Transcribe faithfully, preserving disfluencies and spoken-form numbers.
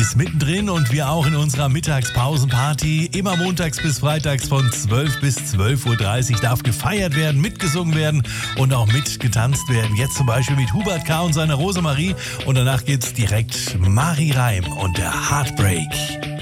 ist mittendrin und wir auch in unserer Mittagspausenparty. Immer montags bis freitags von zwölf bis zwölf Uhr dreißig darf gefeiert werden, mitgesungen werden und auch mitgetanzt werden. Jetzt zum Beispiel mit Hubert K. und seiner Rosemarie. Und danach geht's direkt Mari Reim und der Heartbreak.